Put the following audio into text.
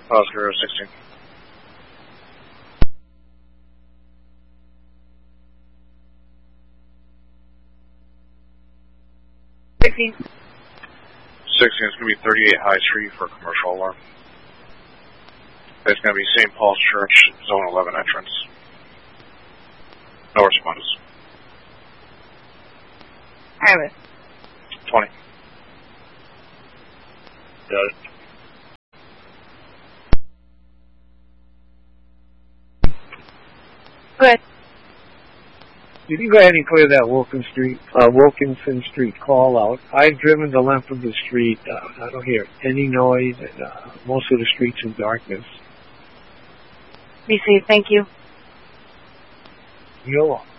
Oscar 16. Sixteen. 16 is going to be 38 High Street for commercial alarm. It's going to be St. Paul's Church, Zone 11 entrance. No response. I have it. 20. Got it. Go ahead. You can go ahead and clear that Wilkinson Street call out. I've driven the length of the street. I don't hear any noise. And, most of the streets in darkness. Be safe. Thank you. You're welcome.